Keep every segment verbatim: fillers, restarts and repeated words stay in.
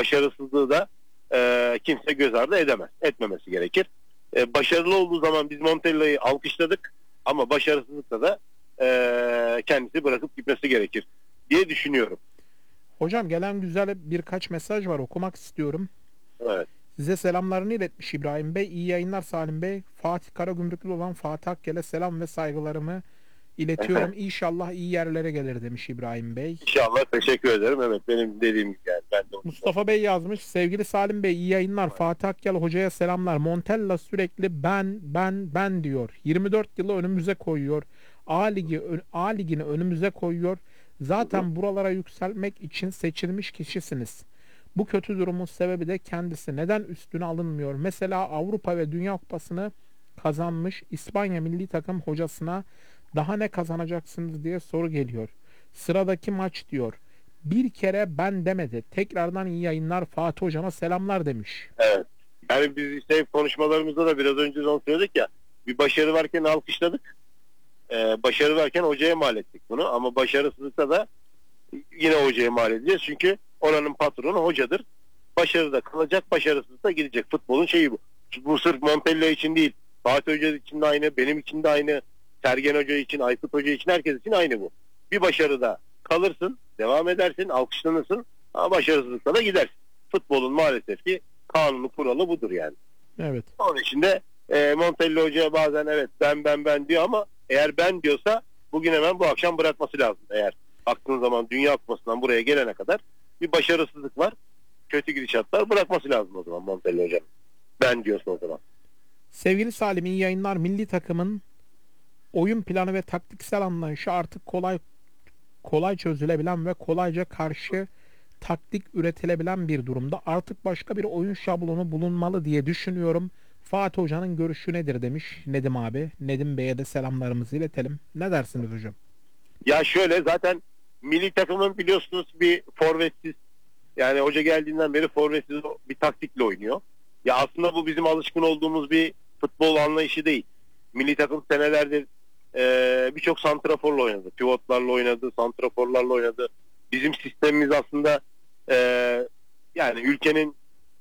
başarısızlığı da e, kimse göz ardı edemez. Etmemesi gerekir. E, başarılı olduğu zaman biz Montella'yı alkışladık ama başarısızlıkta da e, kendisi bırakıp gitmesi gerekir diye düşünüyorum. Hocam gelen güzel birkaç mesaj var, okumak istiyorum. Evet. Size selamlarını iletmiş İbrahim Bey. İyi yayınlar Salim Bey. Fatih Karagümrüklü olan Fatih Akgel'e selam ve saygılarımı iletiyorum. İnşallah iyi yerlere gelir demiş İbrahim Bey. İnşallah, teşekkür ederim. Evet, benim dediğim gibi yani. Ben de Mustafa Bey yazmış. Sevgili Salim Bey iyi yayınlar. Evet. Fatih Akgel hocaya selamlar. Montella sürekli ben ben ben diyor. yirmi dört yılı önümüze koyuyor. A Ligi A Ligi'ni önümüze koyuyor. Zaten hı hı. buralara yükselmek için seçilmiş kişisiniz. Bu kötü durumun sebebi de kendisi. Neden üstüne alınmıyor? Mesela Avrupa ve Dünya Kupası'nı kazanmış İspanya milli takım hocasına daha ne kazanacaksınız diye soru geliyor. Sıradaki maç diyor. Bir kere ben demedi. Tekrardan iyi yayınlar, Fatih hocama selamlar demiş. Evet. Yani biz işte konuşmalarımızda da biraz önce onu söyledik ya. Bir başarı varken alkışladık. Ee, başarı varken hocaya mal ettik bunu. Ama başarısızlıkta da yine hocaya mal edeceğiz. Çünkü oranın patronu hocadır. Başarıda kalacak, başarısızlıkta gidecek. Futbolun şeyi bu. Bu sırf Montella için değil. Fatih Hoca için de aynı, benim için de aynı. Sergen Hoca için, Aykut Hoca için, herkes için aynı bu. Bir başarıda kalırsın, devam edersin, alkışlanırsın ama başarısızlıkta da gidersin. Futbolun maalesef ki kanunu, kuralı budur yani. Evet. Onun için de e, Montella Hoca bazen evet ben ben ben diyor ama eğer ben diyorsa bugün hemen bu akşam bırakması lazım. Eğer baktığın zaman Dünya Kupası'ndan buraya gelene kadar bir başarısızlık var. Kötü gidişatlar, bırakması lazım o zaman Montella Hoca'nın. Ben diyorsa o zaman. Sevgili Salim iyi yayınlar. Milli takımın oyun planı ve taktiksel anlayışı artık kolay kolay çözülebilen ve kolayca karşı taktik üretilebilen bir durumda. Artık başka bir oyun şablonu bulunmalı diye düşünüyorum. Fatih Hoca'nın görüşü nedir demiş Nedim abi. Nedim Bey'e de selamlarımızı iletelim. Ne dersiniz hocam? Ya şöyle, zaten milli takımın biliyorsunuz bir forvetsiz, yani hoca geldiğinden beri forvetsiz bir taktikle oynuyor. Ya aslında bu bizim alışkın olduğumuz bir futbol anlayışı değil. Milli takım senelerdir Ee, birçok santraforla oynadı. Pivotlarla oynadı, santraforlarla oynadı. Bizim sistemimiz aslında e, yani ülkenin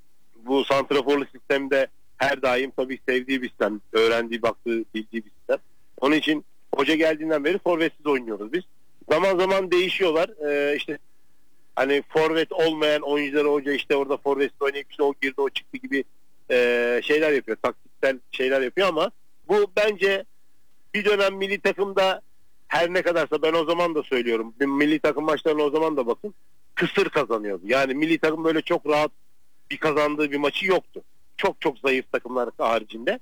bu santraforlu sistemde her daim tabii sevdiği bir sistem. Öğrendiği, baktığı, bildiği bir sistem. Onun için hoca geldiğinden beri forvetsiz oynuyoruz biz. Zaman zaman değişiyorlar. Ee, işte hani forvet olmayan oyuncuları hoca işte orada forvetsiz oynayıp işte o girdi o çıktı gibi e, şeyler yapıyor. Taktiksel şeyler yapıyor ama bu bence bir dönem milli takımda her ne kadarsa, ben o zaman da söylüyorum. Milli takım maçlarına o zaman da bakın. Kısır kazanıyordu. Yani milli takım böyle çok rahat bir kazandığı bir maçı yoktu. Çok çok zayıf takımlar haricinde.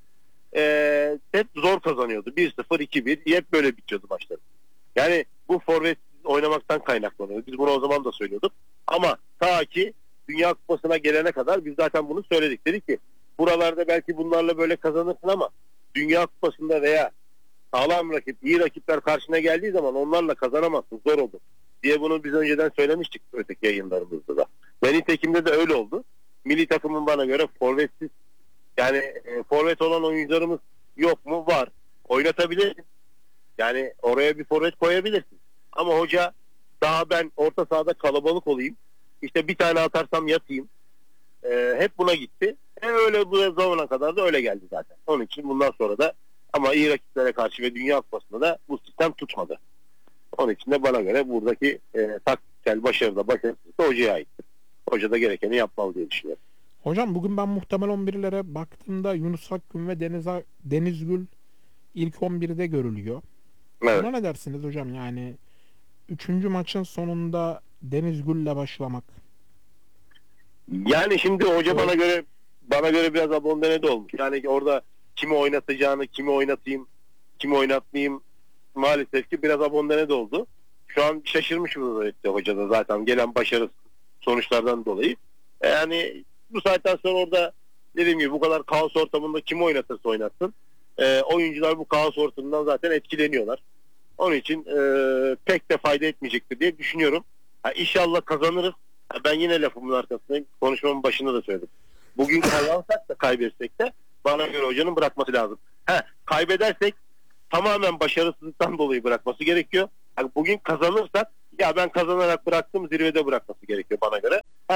Ee, hep zor kazanıyordu. bir sıfır, iki bir hep böyle bitiyordu maçlar. Yani bu forvet oynamaktan kaynaklanıyor. Biz bunu o zaman da söylüyorduk. Ama ta ki Dünya Kupası'na gelene kadar biz zaten bunu söyledik. Dedik ki buralarda belki bunlarla böyle kazanırsın ama Dünya Kupası'nda veya sağlam rakip, iyi rakipler karşına geldiği zaman onlarla kazanamazsın, zor olur diye bunu biz önceden söylemiştik öteki yayınlarımızda da. Ve nitekimde de öyle oldu. Milli takımın bana göre forvetsiz, yani e, forvet olan oyuncularımız yok mu? Var. Oynatabilirsin. Yani oraya bir forvet koyabilirsin. Ama hoca daha ben orta sahada kalabalık olayım, İşte bir tane atarsam yatayım. E, hep buna gitti. E, öyle bu zamana kadar da öyle geldi zaten. Onun için bundan sonra da ama iyi rakiplere karşı ve Dünya Kupası'nda da bu sistem tutmadı. Onun için de bana göre buradaki e, taktiksel başarı da başarısızlık da hocaya aittir. Hoca da gerekeni yapmalı diye düşünüyorum. Hocam bugün ben muhtemel on birlere baktığımda Yunus Akgün ve Deniz, Denizgül ilk on birde görülüyor. Evet. Buna ne dersiniz hocam? Yani üçüncü maçın sonunda Denizgül'le başlamak. Yani şimdi hoca bana göre bana göre biraz abondene de olmuş. Yani orada kimi oynatacağını, kimi oynatayım, kimi oynatmayayım maalesef ki biraz abondene de oldu. Şu an şaşırmış vaziyette hoca da zaten gelen başarısız sonuçlardan dolayı. Yani bu saatten sonra orada dediğim gibi bu kadar kaos ortamında kimi oynatırsa oynatsın. E, oyuncular bu kaos ortamından zaten etkileniyorlar. Onun için e, pek de fayda etmeyecektir diye düşünüyorum. Ha, İnşallah kazanırız. Ha, ben yine lafımın arkasındayım. Konuşmamın başında da söyledim. Bugün kazansak da kaybetsek de bana göre hocanın bırakması lazım. Ha, kaybedersek tamamen başarısızlıktan dolayı bırakması gerekiyor. Yani bugün kazanırsak ya ben kazanarak bıraktım, zirvede bırakması gerekiyor bana göre. Her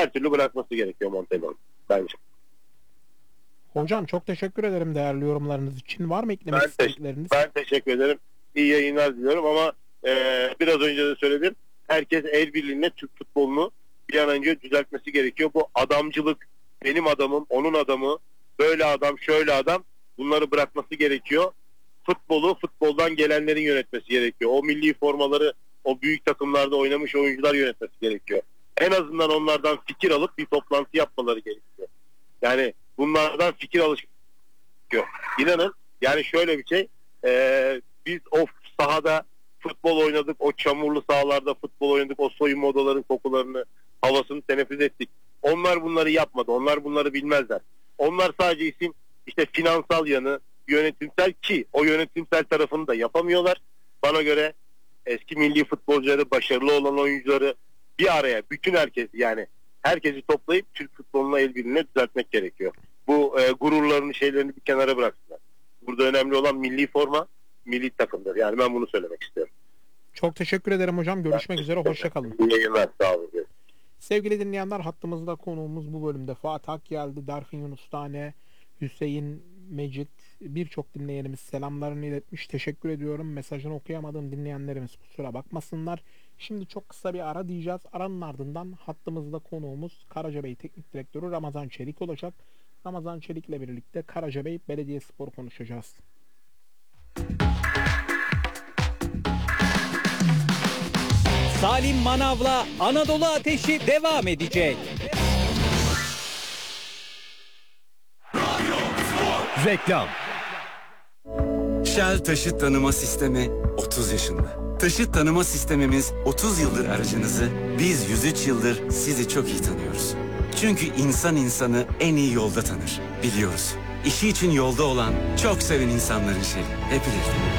her türlü bırakması gerekiyor Montella'nın bence. Hocam çok teşekkür ederim değerli yorumlarınız için. Var mı eklemek Ben, te- istedikleriniz? ben teşekkür ederim. İyi yayınlar diliyorum ama e, biraz önce de söyledim. Herkes el birliğiyle Türk futbolunu bir an önce düzeltmesi gerekiyor. Bu adamcılık, benim adamım, onun adamı, böyle adam, şöyle adam, bunları bırakması gerekiyor. Futbolu futboldan gelenlerin yönetmesi gerekiyor. O milli formaları o büyük takımlarda oynamış oyuncular yönetmesi gerekiyor. En azından onlardan fikir alıp bir toplantı yapmaları gerekiyor. Yani bunlardan fikir alış gerekiyor. İnanın yani şöyle bir şey, e, biz o sahada futbol oynadık, o çamurlu sahalarda futbol oynadık, o soyunma odaların kokularını, havasını teneffüs ettik. Onlar bunları yapmadı, onlar bunları bilmezler. Onlar sadece isim, işte finansal yanı, yönetimsel, ki o yönetimsel tarafını da yapamıyorlar. Bana göre eski milli futbolcuları, başarılı olan oyuncuları bir araya, bütün herkesi, yani herkesi toplayıp Türk futboluna el birliğine düzeltmek gerekiyor. Bu e, gururlarını, şeylerini bir kenara bıraksınlar. Burada önemli olan milli forma, milli takımdır. Yani ben bunu söylemek istiyorum. Çok teşekkür ederim hocam. Görüşmek üzere. Hoşça kalın. İyi yayınlar. Sağ olun. Sevgili dinleyenler, hattımızda konuğumuz bu bölümde Fatih Ak geldi. Derfin Yunus Tane, Hüseyin Mecit, birçok dinleyenimiz selamlarını iletmiş. Teşekkür ediyorum. Mesajını okuyamadığım dinleyenlerimiz kusura bakmasınlar. Şimdi çok kısa bir ara diyeceğiz. Aranın ardından hattımızda konuğumuz Karacabey Teknik Direktörü Ramazan Çelik olacak. Ramazan Çelik'le birlikte Karacabey Belediyespor konuşacağız. Salim Manav'la Anadolu Ateşi devam edecek. Reklam. Shell Taşıt Tanıma Sistemi otuz yaşında. Taşıt tanıma sistemimiz otuz yıldır aracınızı, biz yüz üç yıldır sizi çok iyi tanıyoruz. Çünkü insan insanı en iyi yolda tanır, biliyoruz. İşi için yolda olan, çok seven insanların şeyi, hep birlikte.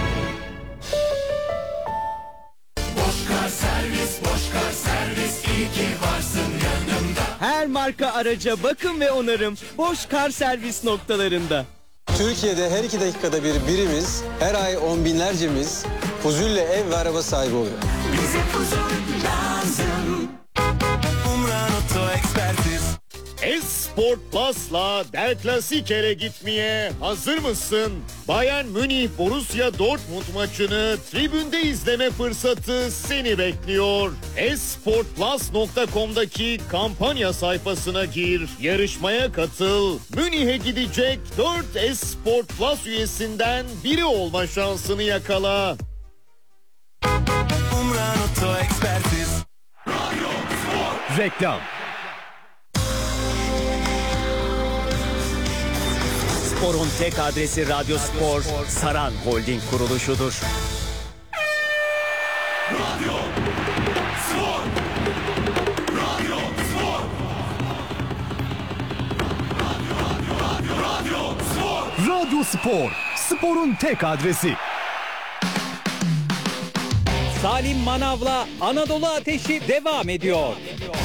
Boşkar servis, Boşkar servis, iyi ki varsın yanımda. Her marka araca bakım ve onarım Boşkar servis noktalarında. Türkiye'de her iki dakikada bir birimiz, her ay on binlercemiz huzurla ev ve araba sahibi oluyor. Bize huzur lazım. Umran Oto Ekspertiz. Esport Plus'la Der Klassiker'e gitmeye hazır mısın? Bayern Münih Borussia Dortmund maçını tribünde izleme fırsatı seni bekliyor. esportplus nokta com'daki kampanya sayfasına gir, yarışmaya katıl. Münih'e gidecek dört Esport Plus üyesinden biri olma şansını yakala. Umran Oto Ekspertiz. Reklam. Spor'un tek adresi Radyo Spor, Saran Holding kuruluşudur. Radyo Spor. Sporun tek adresi. Salim Manav'la Anadolu Ateşi devam ediyor.